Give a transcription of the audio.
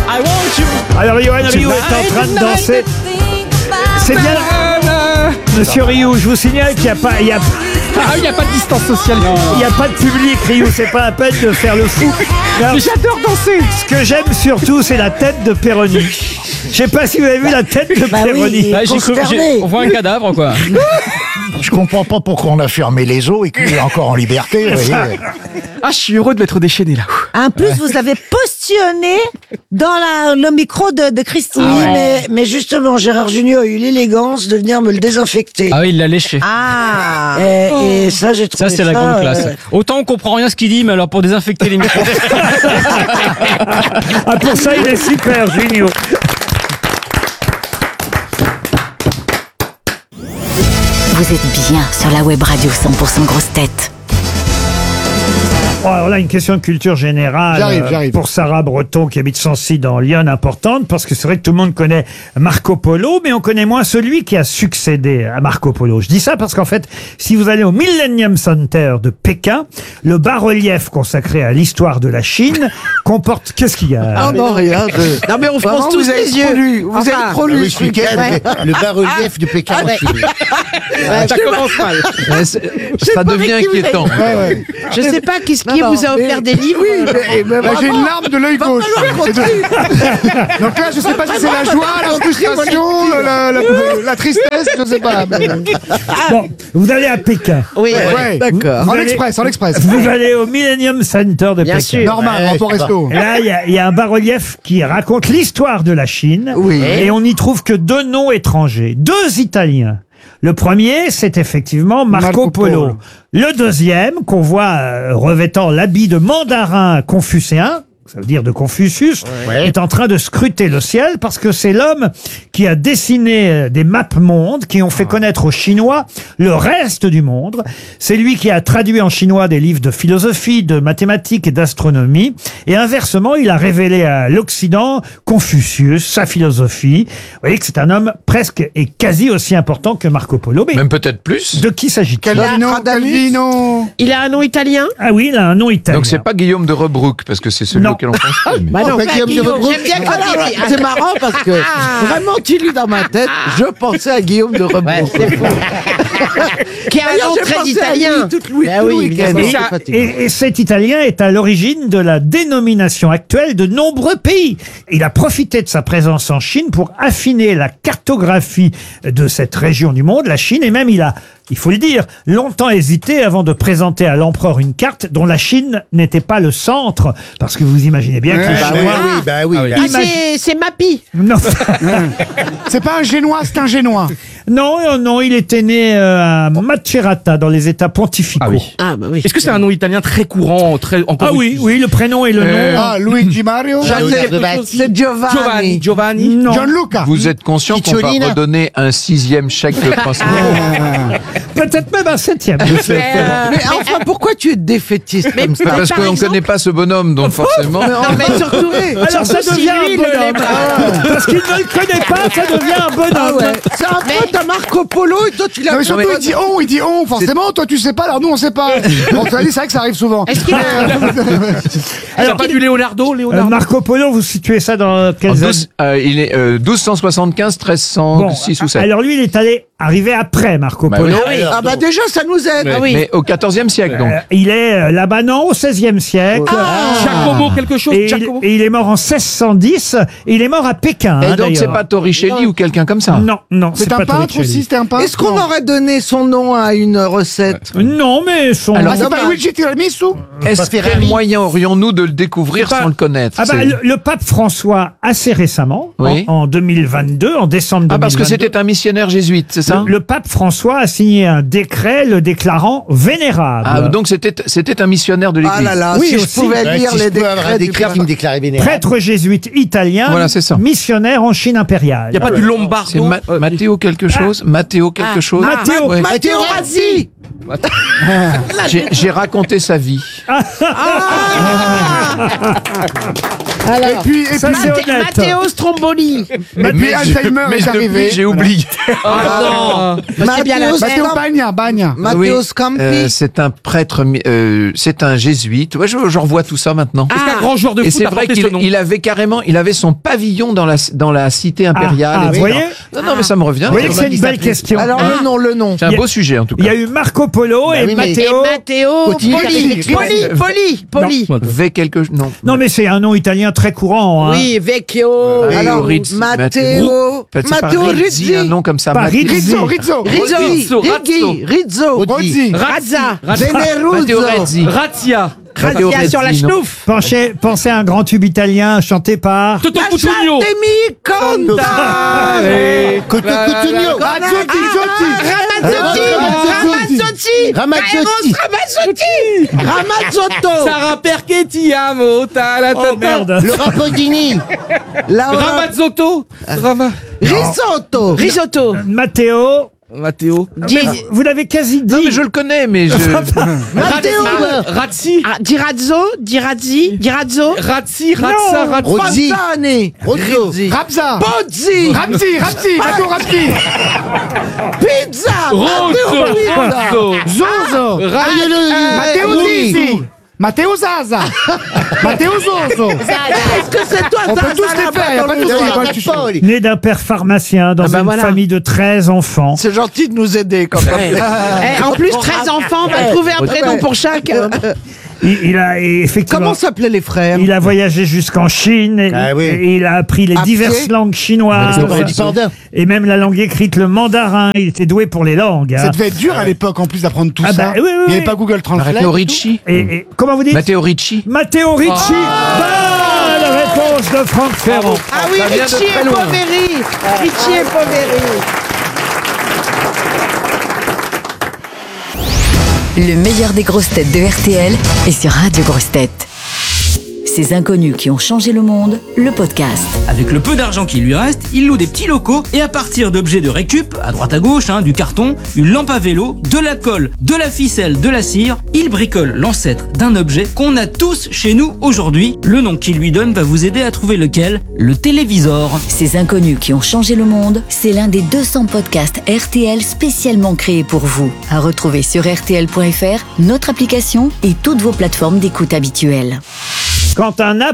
I want you. Alors, Yoann Ryu est en train de danser. C'est bien. Monsieur Ryu, je vous signale qu'il n'y a pas... Il n'y a pas de distance sociale. Il n'y a pas de public, Ryu, c'est pas la peine de faire le fou. Alors, J'adore danser. ce que j'aime surtout, c'est la tête de Péroni. Je sais pas si vous avez vu la tête de Péroni. Bah, on voit un cadavre, quoi. Je comprends pas pourquoi on a fermé les eaux et qu'il est encore en liberté. Vous voyez. Ah, je suis heureux de m'être déchaîné, là. En plus, vous avez postillonné dans le micro de Christine. Mais justement, Gérard Junior a eu l'élégance de venir me le désinfecter. Ah oui, il l'a léché. Ah. Et ça, j'ai trouvé Ça, c'est la grande classe. euh, Autant on comprend rien ce qu'il dit, mais alors pour désinfecter les micros. Ah, pour ça, il est super, Junior. Vous êtes bien sur la web radio 100% grosse tête. Oh, alors là, une question de culture générale. J'arrive. Pour Sarah Breton, qui habite Sancy dans Lyon, importante, parce que c'est vrai que tout le monde connaît Marco Polo, mais on connaît moins celui qui a succédé à Marco Polo. Je dis ça parce qu'en fait, si vous allez au Millennium Center de Pékin, le bas-relief consacré à l'histoire de la Chine comporte... Qu'est-ce qu'il y a? Ah non, rien. Non, mais on pense tous les yeux. Vous avez trop lu ce week-end. Le bas-relief du Pékin. Ça commence mal. Ça devient inquiétant. Je sais pas qui vous a offert des livres. Oui, J'ai une larme de l'œil gauche. Donc là, je sais pas si c'est la joie, la frustration, la tristesse, je sais pas. Bon, vous allez à Pékin. Oui, Ouais. d'accord. En express. Vous allez au Millennium Center de Bien Pékin. sûr. Normal, rapport resto. Et là, il y a un bas-relief qui raconte l'histoire de la Chine. Oui. Et on n'y trouve que 2 noms étrangers. 2 Italiens. Le premier, c'est effectivement Marco Polo. Le deuxième, qu'on voit revêtant l'habit de mandarin confucéen, ça veut dire de Confucius, est en train de scruter le ciel parce que c'est l'homme qui a dessiné des maps mondes qui ont fait connaître aux Chinois le reste du monde. C'est lui qui a traduit en chinois des livres de philosophie, de mathématiques et d'astronomie. Et inversement, il a révélé à l'Occident Confucius, sa philosophie. Vous voyez que c'est un homme presque et quasi aussi important que Marco Polo. Mais Même peut-être plus. de qui s'agit-il? Calvino. Il a un nom italien. Ah oui, il a un nom italien. Donc c'est pas Guillaume de Rebrouck, parce que c'est celui Non. auquel on pense. Bah non, Guillaume de Rebrouck. j'aime bien quand c'est marrant parce que vraiment, tu lis dans ma tête, je pensais à Guillaume de Rebrouck. Qui a un nom très italien. Bah oui, évidemment. Et cet Italien est à l'origine de la dénomination actuelle de nombreux pays. Il a profité de sa présence en Chine pour affiner la cartographie de cette région du monde, la Chine, et même il faut le dire, longtemps hésité avant de présenter à l'empereur une carte dont la Chine n'était pas le centre, parce que vous imaginez bien que les Chinois... oui. C'est Mappy. Non, C'est pas un génois, c'est un génois. non, il était né à Macerata, dans les États pontificaux. Ah oui. Ah bah oui. Est-ce que c'est un nom italien très courant, encore Ah oui, le prénom et le nom. Ah, Luigi Mario. C'est Giovanni. Giovanni. Non. Gianluca. Vous êtes conscient qu'on va Picciolina. redonner un 6e chèque de principe? Peut-être même un 7e. Mais enfin, pourquoi tu es défaitiste comme ça? Parce qu'on ne connaît pas ce bonhomme, donc forcément. Mais surtout, Alors ça devient un bonhomme. Parce qu'il ne le connaît pas, ça devient un bonhomme. C'est un pote à Marco Polo et toi tu l'as Non, mais surtout, il dit on, forcément, toi tu sais pas, alors nous on sait pas. Bon, tu as dit, c'est vrai que ça arrive souvent. Est-ce qu'il a... Alors, pas du Leonardo. Marco Polo, vous situez ça dans quelles années? Il est 1275, 1306 ou 7. alors lui, il est arrivé après Marco Bah Polo. oui. Ah bah déjà ça nous aide. Mais au 14e siècle, donc. Il est là-bas, non, au XVIe siècle. Giacomo quelque chose. Et Giacomo. il est mort en 1610. Et il est mort à Pékin. Et hein, donc c'est d'ailleurs. pas Torricelli ou quelqu'un comme ça? Non, C'est pas un peintre Torricelli. aussi, c'était un peintre. Est-ce qu'on aurait donné son nom à une recette? Non, mais son. Alors, Ah, c'est pas Luigi Tiramisu? Est-ce quel moyen aurions-nous de le découvrir C'est pas- sans le connaître? Ah bah, C'est- le pape François, assez récemment, Oui. en 2022, en décembre 2022. Ah, parce que c'était un missionnaire jésuite, c'est ça? Le pape François a signé un décret le déclarant vénérable. Ah, donc c'était un missionnaire de l'Église. Ah là là, Oui, si aussi. je pouvais lire les décrets du qui me déclarait vénérable. Prêtre jésuite italien, Voilà, c'est ça. missionnaire en Chine impériale. Il n'y a pas du Lombardo. C'est Matteo quelque chose? Matteo quelque chose? Matteo. Ouais. Matteo Razzi. J'ai raconté sa vie. Et puis, Ça, c'est honnête. Matteo Stromboli. et puis Alzheimer mais est depuis, arrivé. j'ai oublié. C'est bien la Matteo Bagna. Matteo Scampi. C'est un prêtre, c'est un jésuite. Ouais, je revois tout ça maintenant. Est-ce qu'un grand joueur de Et foot c'est a vrai porté ce nom? qu'il avait carrément, il avait son pavillon dans la cité impériale. vous etc. voyez Non, mais ça me revient. Vous voyez que c'est une belle question. Alors le nom. C'est un beau sujet en tout Il y cas. a eu Marco Polo et Et Matteo. Matteo Poli. V quelque non. Non, mais c'est un nom italien très courant. Hein. Oui, Vecchio. Alors Rizzi, Matteo. En fait, c'est pas Matteo Rizzi, Rizzi. un nom comme ça. Pas Matteo- Rizzi. Rizzo. Rizzo. Rozzi. Razza. Matteo Generuzzo. Rezzi. Razzia. Matteo Razza sur la Rezzi, non. schnouf. Pensez à un grand tube italien chanté par. Toto Cutugno. Lasciatemi contare. Cutugno. Ramazzotto. Sarah perché ti amo. Oh merde. Le Rapodini. Ramazzotto. Risotto. Risotto. Matteo. Matteo. Vous l'avez quasi dit. Non, mais je le connais, mais je. Matteo. Razzi. Ah, Dirazzo. Razzi. Razza. Rozzi. Fontane. Rizzi. Rabza. Pozzi. Ramzi. Matteo Ramzi. Pizza. Rosso. Zozo. Matteo Zizzi. Matteo Zaza. Matteo Zozo. Est-ce que c'est toi On peut Zaza, tous les là-bas, faire, y a pas de dans le souci. Poli? Né d'un père pharmacien dans une voilà. famille de 13 enfants. C'est gentil de nous aider quand même. En plus, 13 enfants, on va trouver un prénom pour chaque. Il a effectivement. Comment s'appelaient les frères? Il a voyagé jusqu'en Chine et, Ah oui. et il a appris les À diverses pied. langues chinoises et même la langue écrite, le mandarin. Il était doué pour les langues. hein. Ça devait être dur à l'époque en plus d'apprendre tout Ah ça. bah, oui, oui, Il n'y avait oui. pas Google Translate. Matteo Ricci. Et comment vous dites Matteo Ricci. Matteo Ricci. Bonne réponse de Franck Ferrand. Ah oui, Ça vient de Ricci très et loin. Poveri. Ricci et Poveri. Le meilleur des grosses têtes de RTL est sur Radio Grosses Têtes. Ces inconnus qui ont changé le monde, le podcast. Avec le peu d'argent qui lui reste, il loue des petits locaux et à partir d'objets de récup, à droite à gauche, du carton, une lampe à vélo, de la colle, de la ficelle, de la cire, il bricole l'ancêtre d'un objet qu'on a tous chez nous aujourd'hui. Le nom qu'il lui donne va vous aider à trouver lequel, le télévisor. Ces inconnus qui ont changé le monde, c'est l'un des 200 podcasts RTL spécialement créés pour vous. À retrouver sur RTL.fr, notre application et toutes vos plateformes d'écoute habituelles. Quand un